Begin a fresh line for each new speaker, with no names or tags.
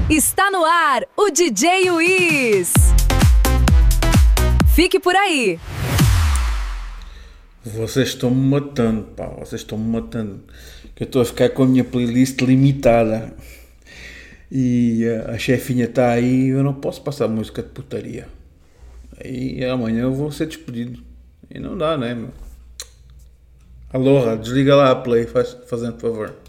Está no ar o DJ Wiz. Fique por aí.
Vocês estão-me matando, pá. Vocês estão-me matando. Que eu estou a ficar com a minha playlist limitada. E a chefinha está aí e eu não posso passar música de putaria. Aí amanhã eu vou ser despedido. E não dá, né, meu? Aloha, desliga lá a play, fazendo favor.